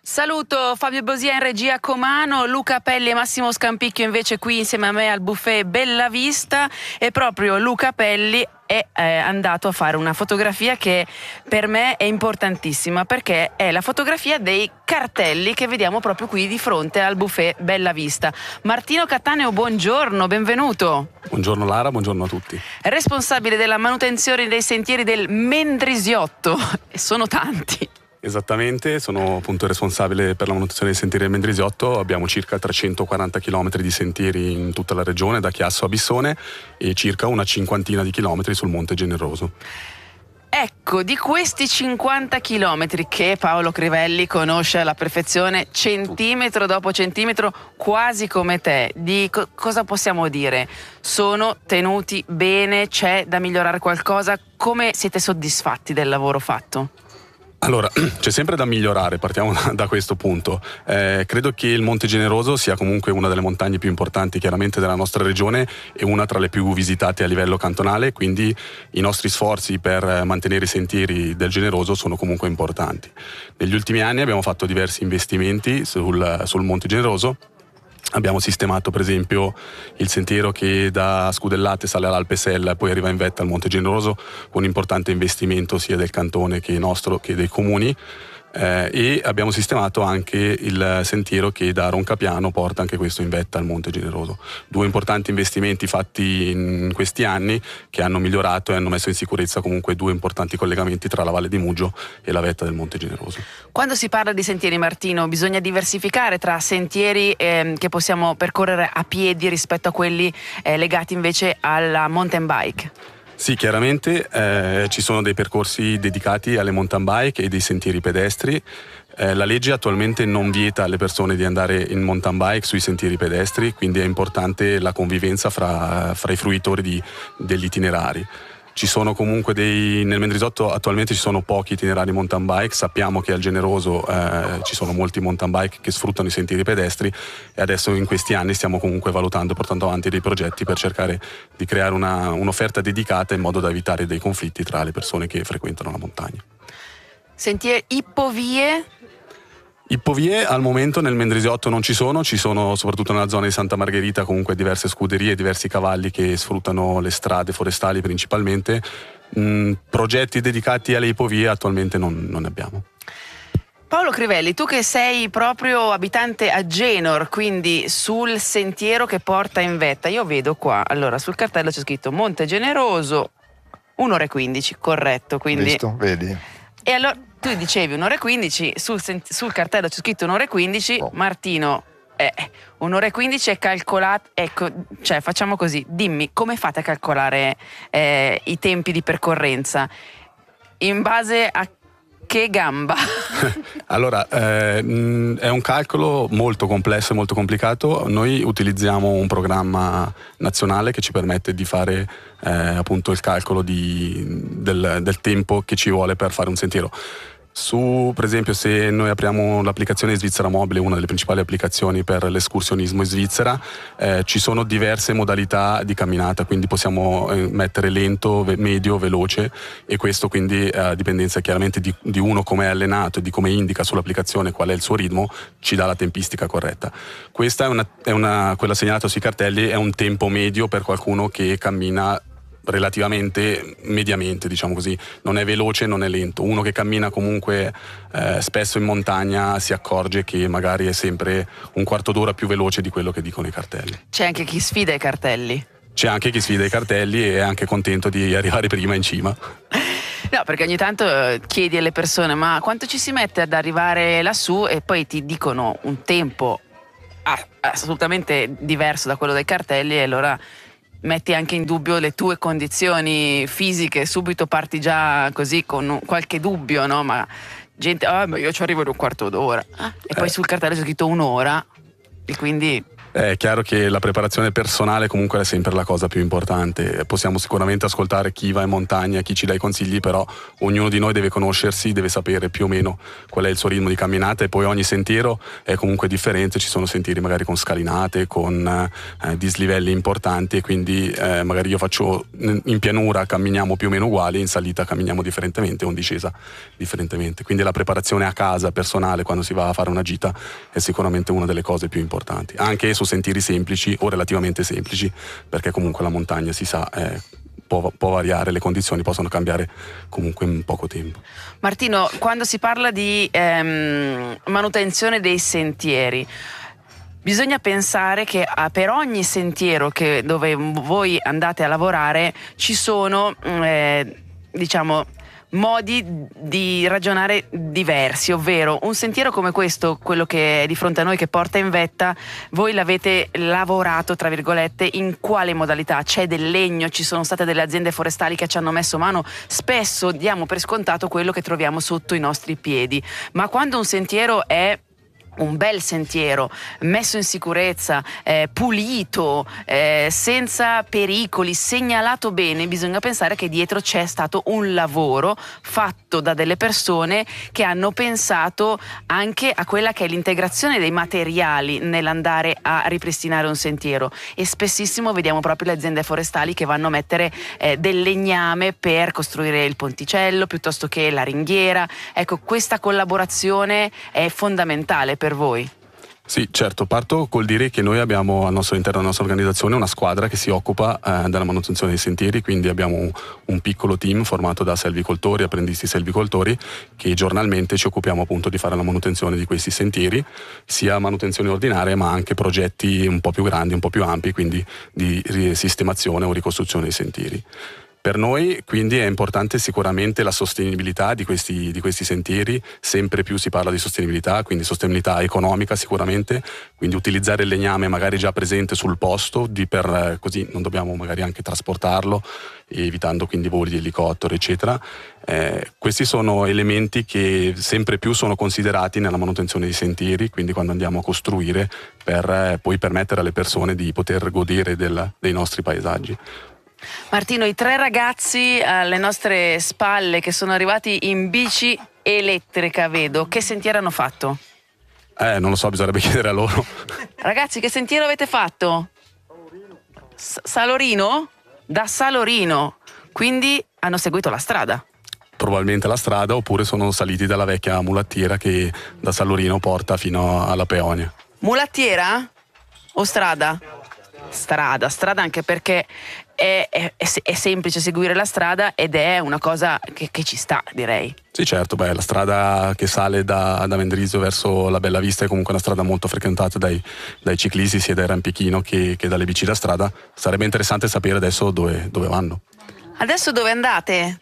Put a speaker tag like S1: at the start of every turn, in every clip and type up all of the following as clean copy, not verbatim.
S1: Saluto Fabio Bosia in regia Comano, Luca Pelli e Massimo Scampicchio invece qui insieme a me al buffet Bella Vista, e proprio Luca Pelli è andato a fare una fotografia che per me è importantissima, perché è la fotografia dei cartelli che vediamo proprio qui di fronte al buffet Bella Vista. Martino Cattaneo, buongiorno, benvenuto.
S2: Buongiorno Lara, buongiorno a tutti.
S1: Responsabile della manutenzione dei sentieri del Mendrisiotto, e sono tanti.
S2: Esattamente, sono appunto responsabile per la manutenzione dei sentieri del Mendrisiotto. Abbiamo circa 340 km di sentieri in tutta la regione, da Chiasso a Bissone, e circa una cinquantina di chilometri sul Monte Generoso.
S1: Ecco, di questi 50 chilometri che Paolo Crivelli conosce alla perfezione, centimetro dopo centimetro, quasi come te, di cosa possiamo dire? Sono tenuti bene? C'è da migliorare qualcosa? Come siete soddisfatti del lavoro fatto?
S2: Allora, c'è sempre da migliorare, partiamo da questo punto. Credo che il Monte Generoso sia comunque una delle montagne più importanti chiaramente della nostra regione e una tra le più visitate a livello cantonale, quindi i nostri sforzi per mantenere i sentieri del Generoso sono comunque importanti. Negli ultimi anni abbiamo fatto diversi investimenti sul Monte Generoso. Abbiamo sistemato per esempio il sentiero che da Scudellate sale all'Alpe Sella e poi arriva in vetta al Monte Generoso, con un importante investimento sia del cantone che nostro che dei comuni, e abbiamo sistemato anche il sentiero che da Roncapiano porta anche questo in vetta al Monte Generoso. Due importanti investimenti fatti in questi anni che hanno migliorato e hanno messo in sicurezza comunque due importanti collegamenti tra la Valle di Mugio e la vetta del Monte Generoso.
S1: Quando si parla di sentieri, Martino, bisogna diversificare tra sentieri che possiamo percorrere a piedi rispetto a quelli legati invece alla mountain bike.
S2: Sì, chiaramente ci sono dei percorsi dedicati alle mountain bike e dei sentieri pedestri. La legge attualmente non vieta alle persone di andare in mountain bike sui sentieri pedestri, quindi è importante la convivenza fra i fruitori degli itinerari. Ci sono comunque nel Mendrisiotto attualmente ci sono pochi itinerari mountain bike. Sappiamo che al Generoso ci sono molti mountain bike che sfruttano i sentieri pedestri, e adesso in questi anni stiamo comunque valutando e portando avanti dei progetti per cercare di creare un'offerta dedicata in modo da evitare dei conflitti tra le persone che frequentano la montagna.
S1: Sentieri, ippovie?
S2: Ippovie al momento nel Mendrisiotto non ci sono soprattutto nella zona di Santa Margherita comunque diverse scuderie, diversi cavalli che sfruttano le strade forestali principalmente. Progetti dedicati alle ippovie attualmente non ne abbiamo.
S1: Paolo Crivelli, tu che sei proprio abitante a Genor, quindi sul sentiero che porta in vetta, io vedo qua, allora sul cartello c'è scritto Monte Generoso 1 ora e 15, corretto, quindi...
S3: Visto, vedi?
S1: E allora tu dicevi 1 ora e 15, sul cartello c'è scritto 1 ora e 15,
S3: Oh.
S1: Martino, 1 ora e 15 è calcolato, ecco, cioè facciamo così, dimmi, come fate a calcolare i tempi di percorrenza? In base a che gamba?
S2: Allora, è un calcolo molto complesso e molto complicato. Noi utilizziamo un programma nazionale che ci permette di fare appunto il calcolo del tempo che ci vuole per fare un sentiero. Per esempio, se noi apriamo l'applicazione Svizzera Mobile, una delle principali applicazioni per l'escursionismo in Svizzera, ci sono diverse modalità di camminata, quindi possiamo mettere lento, medio, veloce, e questo quindi a dipendenza chiaramente di uno come è allenato e di come indica sull'applicazione qual è il suo ritmo, ci dà la tempistica corretta. Questa quella segnalata sui cartelli è un tempo medio per qualcuno che cammina relativamente mediamente, diciamo così, non è veloce, non è lento. Uno che cammina comunque spesso in montagna si accorge che magari è sempre un quarto d'ora più veloce di quello che dicono i cartelli.
S1: C'è anche chi sfida i cartelli.
S2: C'è anche chi sfida i cartelli e è anche contento di arrivare prima in cima.
S1: No, perché ogni tanto chiedi alle persone ma quanto ci si mette ad arrivare lassù, e poi ti dicono un tempo assolutamente diverso da quello dei cartelli, e allora metti anche in dubbio le tue condizioni fisiche, subito parti già così con qualche dubbio, no? Ma gente, ma io ci arrivo in un quarto d'ora, e poi sul cartello c'è scritto 1 ora, e quindi...
S2: È chiaro che la preparazione personale comunque è sempre la cosa più importante. Possiamo sicuramente ascoltare chi va in montagna, chi ci dà i consigli, però ognuno di noi deve conoscersi, deve sapere più o meno qual è il suo ritmo di camminata, e poi ogni sentiero è comunque differente. Ci sono sentieri magari con scalinate, con dislivelli importanti, e quindi magari io faccio in pianura camminiamo più o meno uguali, in salita camminiamo differentemente o in discesa differentemente. Quindi la preparazione a casa personale quando si va a fare una gita è sicuramente una delle cose più importanti, anche su sentieri semplici o relativamente semplici, perché comunque la montagna, si sa, può variare, le condizioni possono cambiare comunque in poco tempo.
S1: Martino, quando si parla di manutenzione dei sentieri, bisogna pensare che per ogni sentiero dove voi andate a lavorare ci sono modi di ragionare diversi, ovvero un sentiero come questo, quello che è di fronte a noi, che porta in vetta, voi l'avete lavorato tra virgolette in quale modalità? C'è del legno, ci sono state delle aziende forestali che ci hanno messo mano? Spesso diamo per scontato quello che troviamo sotto i nostri piedi, ma quando un sentiero è un bel sentiero, messo in sicurezza, pulito, senza pericoli, segnalato bene, bisogna pensare che dietro c'è stato un lavoro fatto da delle persone che hanno pensato anche a quella che è l'integrazione dei materiali nell'andare a ripristinare un sentiero, e spessissimo vediamo proprio le aziende forestali che vanno a mettere del legname per costruire il ponticello piuttosto che la ringhiera. Ecco, questa collaborazione è fondamentale per voi.
S2: Sì, certo, parto col dire che noi abbiamo al nostro interno della nostra organizzazione una squadra che si occupa della manutenzione dei sentieri, quindi abbiamo un piccolo team formato da selvicoltori, apprendisti selvicoltori, che giornalmente ci occupiamo appunto di fare la manutenzione di questi sentieri, sia manutenzione ordinaria ma anche progetti un po' più grandi, un po' più ampi, quindi di risistemazione o ricostruzione dei sentieri. Per noi quindi è importante sicuramente la sostenibilità di questi sentieri, sempre più si parla di sostenibilità, quindi sostenibilità economica sicuramente, quindi utilizzare il legname magari già presente sul posto, così non dobbiamo magari anche trasportarlo, evitando quindi voli di elicottero eccetera. Questi sono elementi che sempre più sono considerati nella manutenzione dei sentieri, quindi quando andiamo a costruire, per poi permettere alle persone di poter godere dei nostri paesaggi.
S1: Martino, i 3 ragazzi alle nostre spalle che sono arrivati in bici elettrica, vedo, che sentiero hanno fatto?
S2: Non lo so, bisognerebbe chiedere a loro.
S1: Ragazzi, che sentiero avete fatto? Salorino? Da Salorino, quindi hanno seguito la strada.
S2: Probabilmente la strada, oppure sono saliti dalla vecchia mulattiera che da Salorino porta fino alla Peonia.
S1: Mulattiera o strada? Strada, anche perché è semplice seguire la strada ed è una cosa che ci sta, direi.
S2: Sì, certo, la strada che sale da Mendrisio verso la Bella Vista è comunque una strada molto frequentata dai ciclisti, sia dai rampichino che dalle bici da strada. Sarebbe interessante sapere adesso dove vanno.
S1: Adesso dove andate?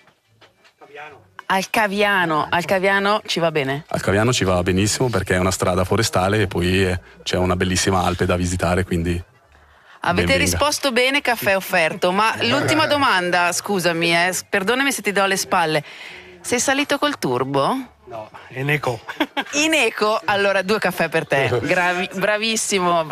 S1: Al Caviano ci va bene?
S2: Al Caviano ci va benissimo perché è una strada forestale e poi c'è una bellissima Alpe da visitare, quindi...
S1: Avete risposto bene, caffè offerto, ma l'ultima domanda, scusami, perdonami se ti do alle spalle. Sei salito col turbo?
S3: No, in eco.
S1: In eco? Allora 2 caffè per te. Bravissimo.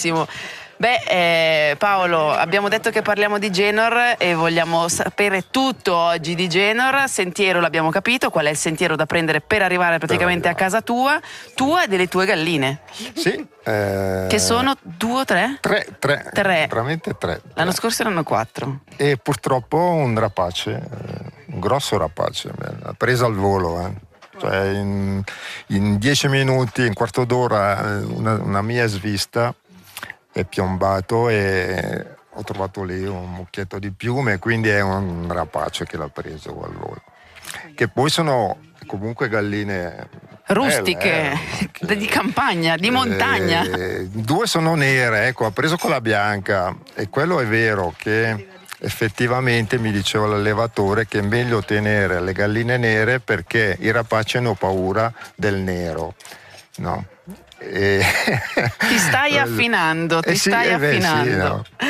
S1: Paolo, abbiamo detto che parliamo di Genor e vogliamo sapere tutto oggi di Genor. Sentiero l'abbiamo capito, qual è il sentiero da prendere per arrivare praticamente a casa tua e delle tue galline.
S4: Sì.
S1: Che sono 2 o 3?
S4: 3. Veramente 3.
S1: L'anno scorso erano 4.
S4: E purtroppo un rapace, un grosso rapace, ha preso al volo. Cioè in 10 minuti, in quarto d'ora, una mia svista è piombato e ho trovato lì un mucchietto di piume, quindi è un rapace che l'ha preso al volo. Che poi sono comunque galline
S1: rustiche, di campagna, di montagna.
S4: 2 sono nere, ecco, ha preso quella bianca, e quello è vero che effettivamente mi diceva l'allevatore che è meglio tenere le galline nere perché i rapaci hanno paura del nero, no?
S1: Ti stai affinando,
S4: Sì, no.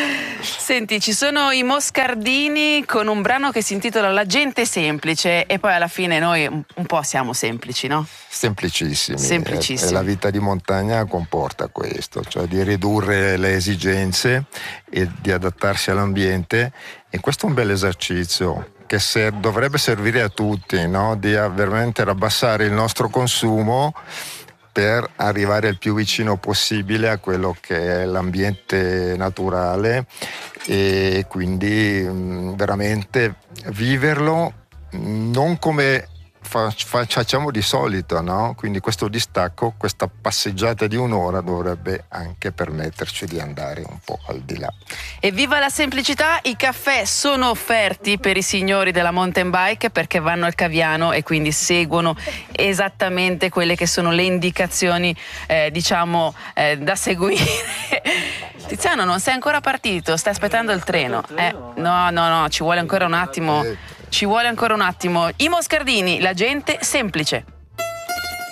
S1: Senti, ci sono i Moscardini con un brano che si intitola La gente semplice, e poi alla fine noi un po' siamo semplici, no?
S4: Semplicissimi.
S1: Semplicissimi.
S4: E la vita di montagna comporta questo, cioè di ridurre le esigenze e di adattarsi all'ambiente, e questo è un bel esercizio che dovrebbe servire a tutti, no? Di veramente abbassare il nostro consumo per arrivare il più vicino possibile a quello che è l'ambiente naturale, e quindi veramente viverlo non come facciamo di solito, no? Quindi questo distacco, questa passeggiata di un'ora dovrebbe anche permetterci di andare un po' al di là.
S1: E viva la semplicità, i caffè sono offerti per i signori della mountain bike, perché vanno al Caviano e quindi seguono esattamente quelle che sono le indicazioni da seguire. Tiziano, non sei ancora partito, stai aspettando il treno. No, ci vuole ancora un attimo. I Moscardini, la gente semplice.